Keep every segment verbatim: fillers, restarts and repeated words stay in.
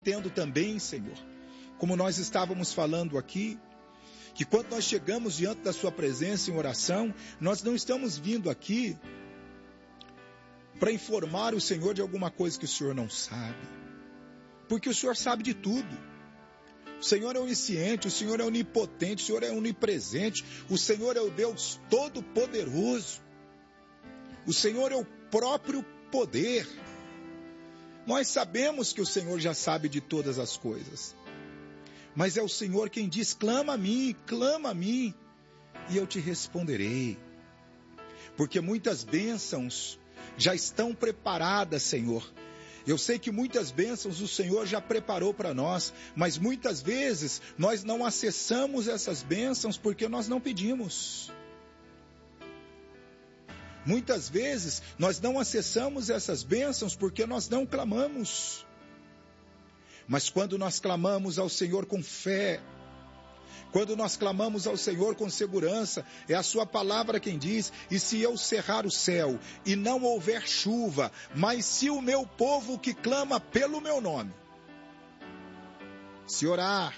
Entendo também, Senhor, como nós estávamos falando aqui, que quando nós chegamos diante da sua presença em oração, nós não estamos vindo aqui para informar o Senhor de alguma coisa que o Senhor não sabe, porque o Senhor sabe de tudo. O Senhor é onisciente, o Senhor é onipotente, o Senhor é onipresente, o Senhor é o Deus todo-poderoso, o Senhor é o próprio poder. Nós sabemos que o Senhor já sabe de todas as coisas, mas é o Senhor quem diz: clama a mim, clama a mim, e eu te responderei. Porque muitas bênçãos já estão preparadas, Senhor. Eu sei que muitas bênçãos o Senhor já preparou para nós, mas muitas vezes nós não acessamos essas bênçãos porque nós não pedimos. Muitas vezes nós não acessamos essas bênçãos porque nós não clamamos. Mas quando nós clamamos ao Senhor com fé, quando nós clamamos ao Senhor com segurança, é a sua palavra quem diz: e se eu cerrar o céu e não houver chuva, mas se o meu povo que clama pelo meu nome, se orar,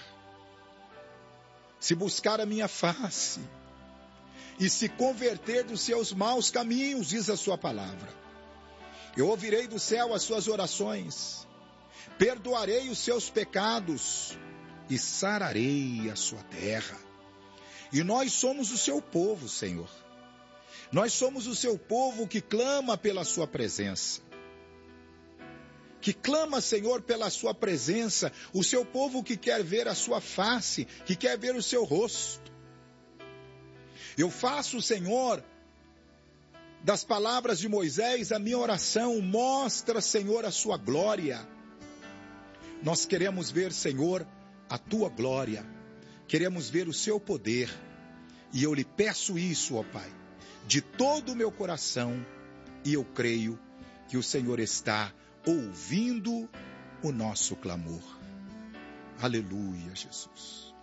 se buscar a minha face, e se converter dos seus maus caminhos, diz a sua palavra, eu ouvirei do céu as suas orações, perdoarei os seus pecados e sararei a sua terra. E nós somos o seu povo, Senhor. Nós somos o seu povo que clama pela sua presença. Que clama, Senhor, pela sua presença. O seu povo que quer ver a sua face, que quer ver o seu rosto. Eu faço, Senhor, das palavras de Moisés a minha oração. Mostra, Senhor, a sua glória. Nós queremos ver, Senhor, a tua glória. Queremos ver o seu poder. E eu lhe peço isso, ó Pai, de todo o meu coração. E eu creio que o Senhor está ouvindo o nosso clamor. Aleluia, Jesus.